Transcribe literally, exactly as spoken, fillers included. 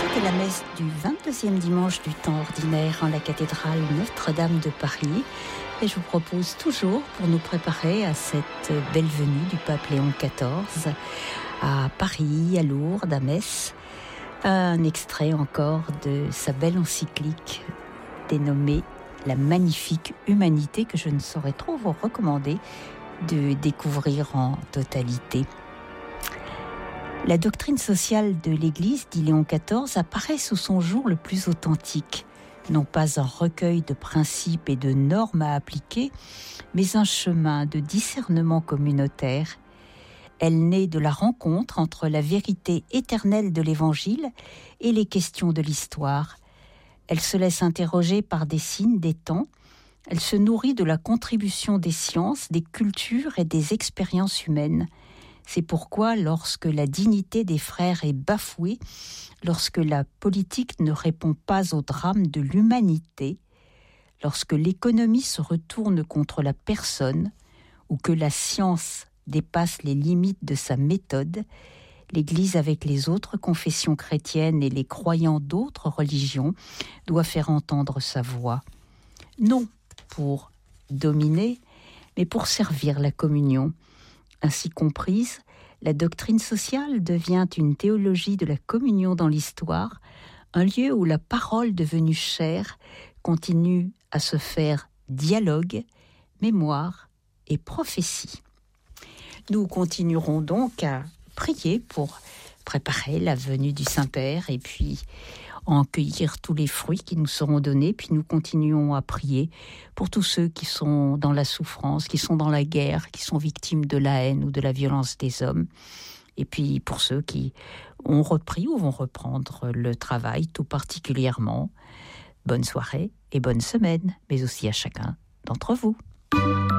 C'était la messe du vingt-deuxième dimanche du temps ordinaire en la cathédrale Notre-Dame de Paris. Et je vous propose toujours, pour nous préparer à cette belle venue du pape Léon quatorze, à Paris, à Lourdes, à Metz, un extrait encore de sa belle encyclique dénommée « La magnifique humanité » que je ne saurais trop vous recommander de découvrir en totalité. La doctrine sociale de l'Église, dit Léon quatorze, apparaît sous son jour le plus authentique. Non pas un recueil de principes et de normes à appliquer, mais un chemin de discernement communautaire. Elle naît de la rencontre entre la vérité éternelle de l'Évangile et les questions de l'histoire. Elle se laisse interroger par des signes des temps. Elle se nourrit de la contribution des sciences, des cultures et des expériences humaines. C'est pourquoi, lorsque la dignité des frères est bafouée, lorsque la politique ne répond pas au drame de l'humanité, lorsque l'économie se retourne contre la personne, ou que la science dépasse les limites de sa méthode, l'Église, avec les autres confessions chrétiennes et les croyants d'autres religions, doit faire entendre sa voix. Non pour dominer, mais pour servir la communion. Ainsi comprise, la doctrine sociale devient une théologie de la communion dans l'histoire, un lieu où la parole devenue chair continue à se faire dialogue, mémoire et prophétie. Nous continuerons donc à prier pour préparer la venue du Saint-Père et puis en cueillir tous les fruits qui nous seront donnés. Puis nous continuons à prier pour tous ceux qui sont dans la souffrance, qui sont dans la guerre, qui sont victimes de la haine ou de la violence des hommes. Et puis pour ceux qui ont repris ou vont reprendre le travail tout particulièrement. Bonne soirée et bonne semaine, mais aussi à chacun d'entre vous.